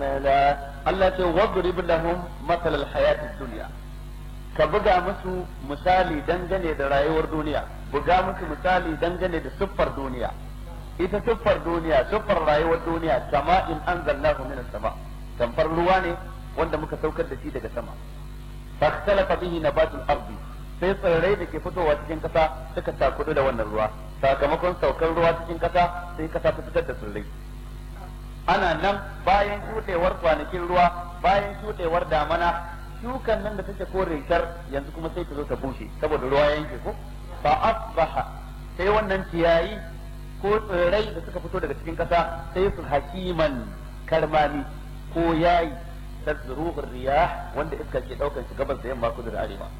Allah ce wadrib lahum mathal al-hayat ad-dunya, ka buga musu misali dangane da rayuwar duniya, buga musu misali dangane da siffar duniya. Ita siffar duniya, siffar rayuwar duniya, kama in anzalnahu minas sama, tamfar ruwa ne wanda muka saukar da shi daga sama. Fakhtalafa bihi nabatul ardi, sai tsirrai da ke fitowa cikin kasa suka takudu da wannan ruwa. Sakamakon saukar ruwa cikin kasa sai kasa ta fitar da tsirrai. Ana nan bayan shudewar kwanakin ruwa, bayan shudewar damana, shukan nan da take kore shar yanzu kuma sai ta zo ta bushe saboda ruwa yanke ko fa asbaha, sai wannan ciyayi ko tsirrai da suka fito daga cikin kasa sai su hakiman karmami ko yayi tazruhur riyah wanda iska ke daukan shi gabas da yamma kudu da arewa.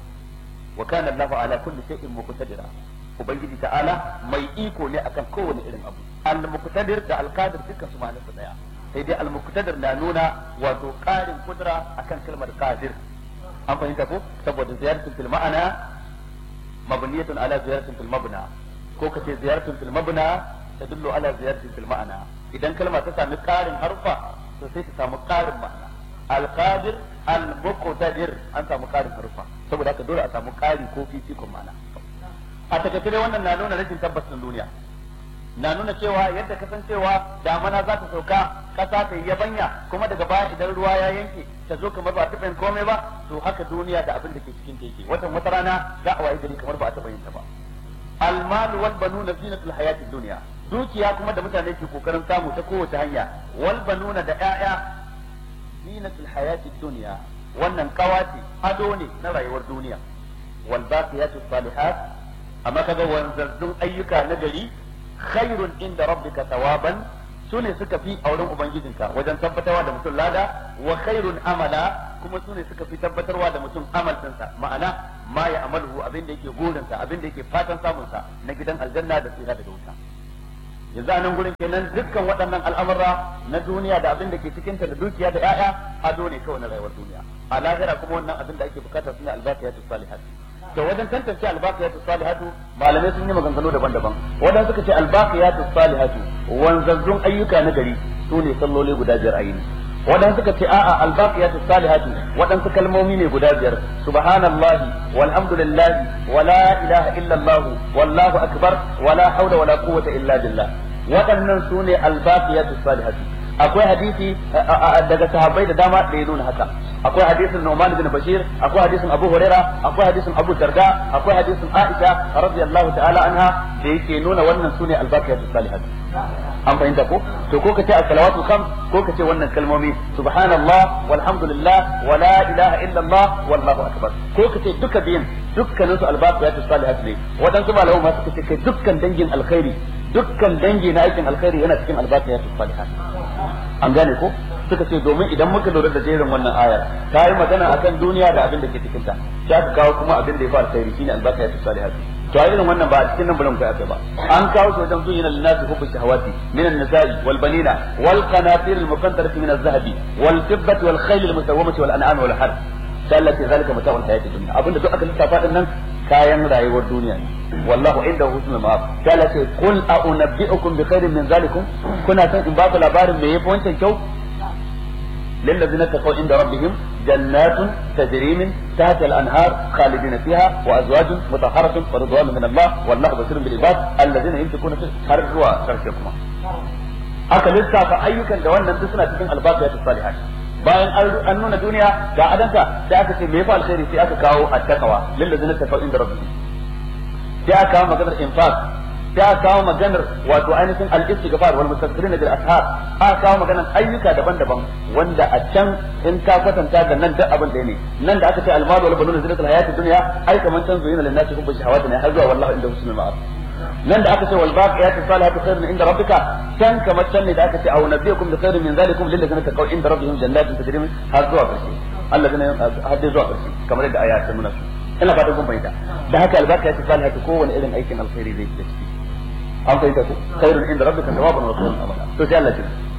Wa kana Allahu ala kulli shay'in muqtadira, ubangiji ta'ala mai iko ne akan kowane irin abu. Al-muqtadir da al-qadir dukkan su ma'anarsa daya, sai dai al-muqtadir na nuna wato ƙarin kudura akan kalmar qadir. An fahimta ko saboda ziyaratun fil ma'ana mabniyatun ala ziyaratin fil mabna, ko kace ziyaratun fil mabna tadullu ala ziyaratin fil ma'ana. Idan kalma ta sami ƙarin harfa to sai ta samu ƙarin ma'ana. Al-qadir al-muqtadir an samu ƙarin harfa, saboda haka dole a samu ƙari ko fifikon ma'ana. A takaice dai wannan na nuna rashin tabbacin duniya, na nuna cewa yadda kasancewa damana za ta sauka kasa ta yi yabanya kuma daga baya idan ruwa ya yanke ta zo kamar ba a taɓa yin komai ba, to haka duniya da abin da ke cikin ta yake wata rana za a wayi gari kamar ba a taɓa yin ta ba. Almalu wal banuna zinatul hayatid dunya, dukiya kuma da mutane ke kokarin samu ta kowace hanya, wal banuna da ƴaƴa zinatul hayatid dunya, wannan kawace ado ne na rayuwar duniya. Wal baqiyatus salihat, amma kaga wanzazzun ayyuka na gari khairun inda rabbika thawaban, sune suka fi auren ubangijinka wajen tabbatarwa da mutum lada, wa khairun amala, kuma sune suka fi tabbatarwa da mutum amal dinsa, ma'ana ma ya amalu abin da yake gurin sa, abin da yake fatan samun sa na gidan aljanna da tsira daga wuta. Yanzu a nan gurin kenan dukkan waɗannan al'amura na duniya da abin da ke cikin ta da dukiya da 'ya'ya ado ne kawai na rayuwar duniya. A lahira kuma wannan abin da ake bukata sune al-baqiyatus salihat. To wajen tantance albaqiyatu salihatu malamai sun yi maganganu daban-daban. Wadanda suka ce albaqiyatu salihatu wanzazzun ayyuka na gari sune salloli guda biyar a yini. Wadanda suka ce a'a albaqiyatu salihatu wadansu kalmomi ne guda biyar, subhanallahi walhamdulillahi wala ilaha illallah wallahu akbar wala hawla wala quwwata illa billah. Wadannan sune albaqiyatu salihatu. Akwai hadisi daga sahabbai da dama da ya nuna haka. Akwai hadisin Nu'man bin Bashir, akwai hadisin Abu Huraira, akwai hadisin Abu Darda, akwai hadisin Aisha radiyallahu ta'ala anha da yake nuna wannan sune al-baqiyatus salihat. An fahimta ko? To ko kace as-salawatu khams ko kace wannan kalmomi subhanallah walhamdulillah wala ilaha illallah wallahu akbar. Ko kace duka biyan dukkanin su al-baqiyatus salihat ne. Wadansu malamu ma suka ce kai dukkan dangin alkhairi, dukkan dangi na aikin alkhairi yana cikin al-baqiyatus salihat. An gane ko? Suka ce domin idan muka lura da jerin wannan ayar ta yi magana akan duniya da abin da ke cikin ta, sai aka kawo kuma abin da ya fara alkhairi shine al-baqiyatus salihat. To a irin wannan ba a cikin nan bulan kai aka ba, an kawo shi wajen zuwa lin-nasi hubbu shahawati min an-nisa'i wal banina wal qanatir al-muqantarati min az-zahabi wal fiddati wal khayl al-musawwamati wal an'am wal harth, sallati zalika mata'ul hayati dunya. Abinda duk aka lissafa din nan kayan rayuwar duniya ne. Wallahu indahu husnul ma'ab. Sallati qul a'unabbi'ukum bi khairin min zalikum, kuna san in ba ku labarin me yafi wancan kyau? للذين اتقوا عند ربهم جنات تجري من تحت الانهار خالدين فيها وازواج مطهرة ورضوان من الله والله بصير بالعباد الذين يمسكون في الحرب وشرككما. aka lissafa ayyukan da wannan duk suna cikin albaqiyatu salihat. Bayan an nuna duniya ga adanta sai aka ce me yafi alkhairi, sai aka kawo attaqwa lillazina taqaw inda rabbihim, sai aka kawo maganar infaq, sai aka kawo maganar wato ainihin al-istighfar wal mustaghfirin bil ashar, aka kawo maganar ayyuka daban-daban wanda a can in ka kwatanta da nan duk abin da ne. Nan da aka ce al-malu wal banuna zinatul hayatid dunya ai kaman can zuyina lin nasi hubbu shahawati ne har zuwa wallahu inda husnul ma'ab. Nan da aka ce wal baqiyatu salihatu khairun inda rabbika, can kamar can ne da aka ce aw nabiyukum bi khairin min zalikum lil ladzina taqaw inda rabbihim jannatin tajri min har zuwa karshe. alladina hadda zuwa karshe kamar yadda aya ta nuna su. Ina fatan kun fahimta. Da haka albaqiyatu salihatu kowane irin aikin alkhairi zai ciki. An fahimta ku khairun inda rabbika thawaban wa khairun amala. To sai Allah ya